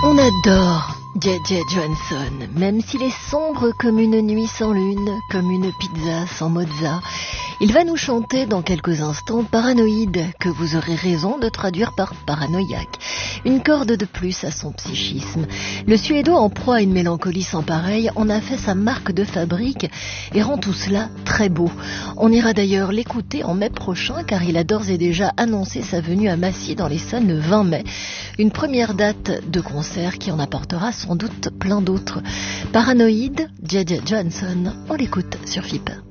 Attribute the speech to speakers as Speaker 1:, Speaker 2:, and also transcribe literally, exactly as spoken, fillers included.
Speaker 1: On adore J J Johansson, même s'il est sombre comme une nuit sans lune, comme une pizza sans mozza. Il va nous chanter dans quelques instants Paranoïde, que vous aurez raison de traduire par paranoïaque. Une corde de plus à son psychisme. Le Suédois, en proie à une mélancolie sans pareille, en a fait sa marque de fabrique et rend tout cela très beau. On ira d'ailleurs l'écouter en mai prochain, car il a d'ores et déjà annoncé sa venue à Massy dans les salles le vingt mai. Une première date de concert qui en apportera sans doute plein d'autres. Paranoïde, J J Johansson, on l'écoute sur F I P.